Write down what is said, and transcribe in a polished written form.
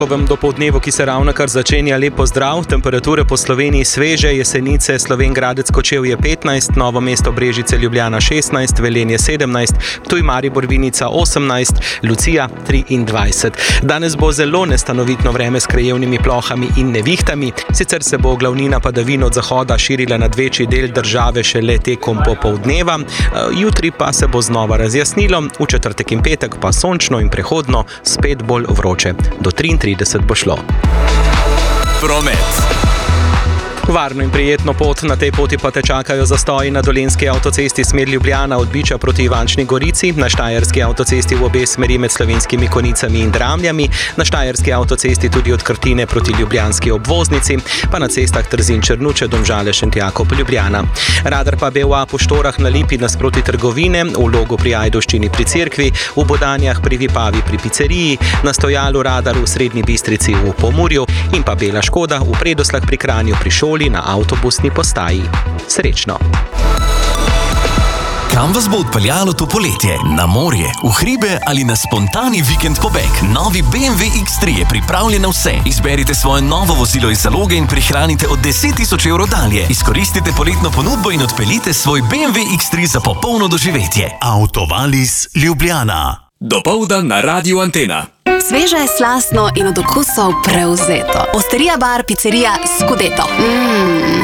V dopoldnevu, ki se ravnokar začenja, lep pozdrav. Temperature po Sloveniji sveže, Jesenice, Slovenj Gradec, Kočevje 15, Novo mesto, Brežice, Ljubljana 16, Velenje 17, Ptuj, Maribor, Vinica 18, Lucija 23. Danes bo zelo nestanovitno vreme s krajevnimi plohami in nevihtami, sicer se bo glavnina padavin od zahoda širila nad večji del države šele tekom popoldneva, jutri pa se bo znova razjasnilo, v četrtek in petek pa sončno in prehodno, spet bolj vroče. Do 33 bo šlo. Promet. Varno in prijetno pot, na tej poti pa te čakajo zastoji na Dolenjski avtocesti smer Ljubljana od Biča proti Ivančni Gorici, na Štajerski avtocesti v obe smeri med Slovenskimi Konjicami in Dramljami, na Štajerski avtocesti tudi od Krtine proti ljubljanski obvoznici, pa na cestah Trzin-Črnuče, Domžale, Šentjakov, Ljubljana. Radar pa BVA po Štorah na Lipi nasproti trgovine, v Logu pri Ajdovščini pri cerkvi, v Bodanjah pri Vipavi pri piceriji, na Stojalu radar v Srednji Bistrici v Pomurju in pa bela škoda v Predoslah pri Kranju pri šoli na avtobusni postaji. Srečno! Kam vas bo odpeljalo to poletje? Na morje, v hribe ali na spontani vikend pobeg? Novi BMW X3 je pripravljen na vse. Izberite svoje novo vozilo iz zaloge in prihranite od 10.000 evrov dalje. Izkoristite poletno ponudbo in odpeljite svoj BMW X3 za popolno doživetje. Autovalis Ljubljana. Dopoldan na Radiu Antena. Sveže, slastno in od okusov prevzeto. Osterija bar, picerija Scudetto.